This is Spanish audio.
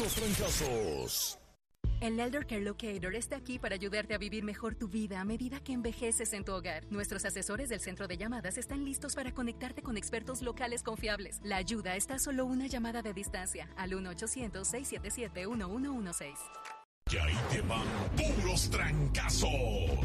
puros trancazos. El Elder Care Locator está aquí para ayudarte a vivir mejor tu vida a medida que envejeces en tu hogar. Nuestros asesores del centro de llamadas están listos para conectarte con expertos locales confiables. La ayuda está a solo una llamada de distancia al 1-800-677-1116. Y ahí te van puros trancazos.